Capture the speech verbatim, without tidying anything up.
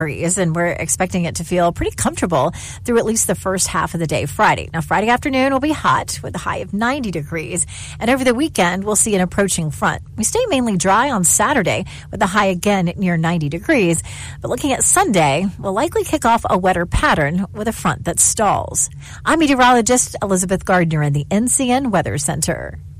and we're expecting it to feel pretty comfortable through at least the first half of the day Friday. Now, Friday afternoon will be hot with a high of ninety degrees, and over the weekend, we'll see an approaching front. We stay mainly dry on Saturday with a high again near ninety degrees, but looking at Sunday, we'll likely kick off a wetter pattern with a front that stalls. I'm meteorologist Elizabeth Gardner in the N C N Weather Center.